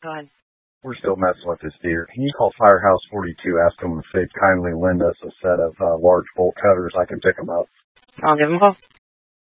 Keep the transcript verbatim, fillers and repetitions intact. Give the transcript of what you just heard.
Go ahead. We're still messing with this deer. Can you call Firehouse forty-two, ask them if they'd kindly lend us a set of uh, large bolt cutters? I can pick them up. I'll give them a call.